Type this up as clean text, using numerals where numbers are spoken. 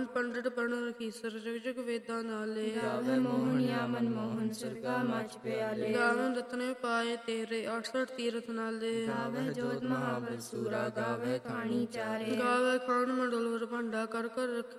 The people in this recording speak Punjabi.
ਗਾਵਨ ਪੰਡਿਤ ਪੜ੍ਹਨ ਰਖੀਸਰ ਜਗ ਜਗ ਵੇਦਾਂ ਨਾਲੇ। ਗਾਵੇ ਮੋਹਣਿਆ ਮਨਮੋਹਨ ਸੁਰਗਾ ਮਚ ਪਿਆਲੇ। ਗਾਵਨ ਰਤਨੇ ਪਾਏ ਤੇਰੇ 68 ਤੀਰਥ ਨਾਲੇ। ਗਾਵੇ ਜੋਤ ਮਹਾਬਲ ਸੂਰਾ ਗਾਵੇ ਖਾਣੀ ਚਾਰੇ। ਗਾਵੇ ਖਾਨ ਮੰਡਲ ਵਰ ਭਾਂਡਾ ਕਰ ਕਰ ਰੱਖੇ